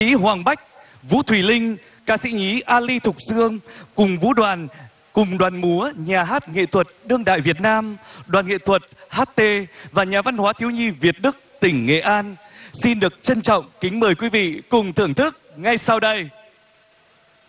Nhí Hoàng Bách, Vũ Thùy Linh, ca sĩ nhí Ali Thục Dương cùng vũ đoàn, cùng đoàn múa Nhà hát nghệ thuật đương đại Việt Nam, đoàn nghệ thuật HT và Nhà văn hóa thiếu nhi Việt Đức tỉnh Nghệ An xin được trân trọng kính mời quý vị cùng thưởng thức ngay sau đây.